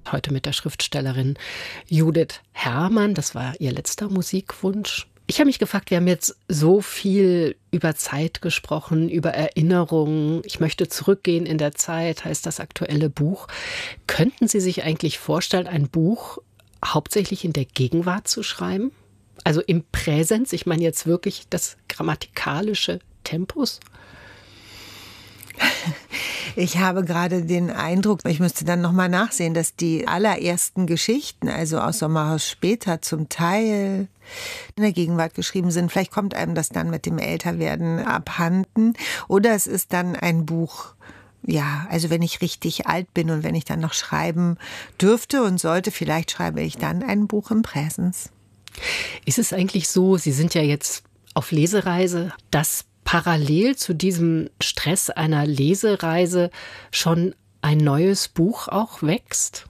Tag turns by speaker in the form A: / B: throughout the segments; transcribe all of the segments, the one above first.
A: Heute mit der Schriftstellerin Judith Herrmann. Das war ihr letzter Musikwunsch. Ich habe mich gefragt, wir haben jetzt so viel über Zeit gesprochen, über Erinnerungen. Ich möchte zurückgehen in der Zeit, heißt das aktuelle Buch. Könnten Sie sich eigentlich vorstellen, ein Buch hauptsächlich in der Gegenwart zu schreiben? Also im Präsens, ich meine jetzt wirklich das grammatikalische Tempus?
B: Ich habe gerade den Eindruck, ich müsste dann nochmal nachsehen, dass die allerersten Geschichten, also aus Sommerhaus später, zum Teil in der Gegenwart geschrieben sind. Vielleicht kommt einem das dann mit dem Älterwerden abhanden. Oder es ist dann ein Buch, ja, also wenn ich richtig alt bin und wenn ich dann noch schreiben dürfte und sollte, vielleicht schreibe ich dann ein Buch im Präsens.
A: Ist es eigentlich so, Sie sind ja jetzt auf Lesereise, dass parallel zu diesem Stress einer Lesereise schon ein neues Buch auch wächst?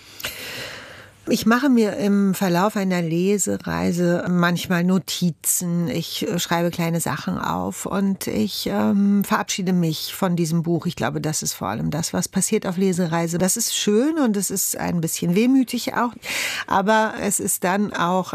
B: Ich mache mir im Verlauf einer Lesereise manchmal Notizen, ich schreibe kleine Sachen auf und ich verabschiede mich von diesem Buch. Ich glaube, das ist vor allem das, was passiert auf Lesereise. Das ist schön und es ist ein bisschen wehmütig auch, aber es ist dann auch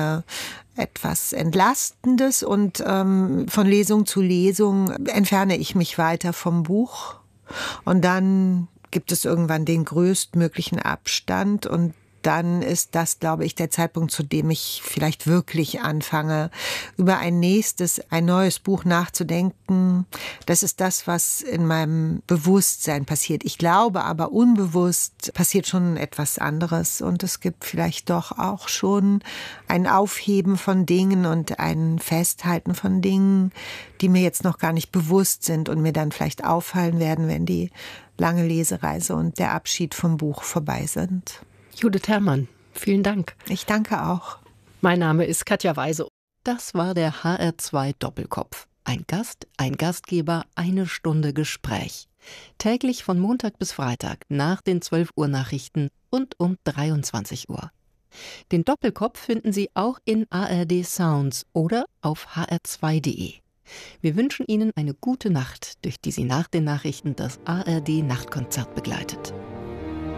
B: etwas Entlastendes und von Lesung zu Lesung entferne ich mich weiter vom Buch und dann gibt es irgendwann den größtmöglichen Abstand und dann ist das, glaube ich, der Zeitpunkt, zu dem ich vielleicht wirklich anfange, über ein neues Buch nachzudenken. Das ist das, was in meinem Bewusstsein passiert. Ich glaube aber, unbewusst passiert schon etwas anderes und es gibt vielleicht doch auch schon ein Aufheben von Dingen und ein Festhalten von Dingen, die mir jetzt noch gar nicht bewusst sind und mir dann vielleicht auffallen werden, wenn die lange Lesereise und der Abschied vom Buch vorbei sind.
A: Judith Herrmann, vielen Dank.
B: Ich danke auch.
A: Mein Name ist Katja Weise.
C: Das war der HR2 Doppelkopf. Ein Gast, ein Gastgeber, eine Stunde Gespräch. Täglich von Montag bis Freitag nach den 12 Uhr Nachrichten und um 23 Uhr. Den Doppelkopf finden Sie auch in ARD Sounds oder auf hr2.de. Wir wünschen Ihnen eine gute Nacht, durch die Sie nach den Nachrichten das ARD Nachtkonzert begleitet.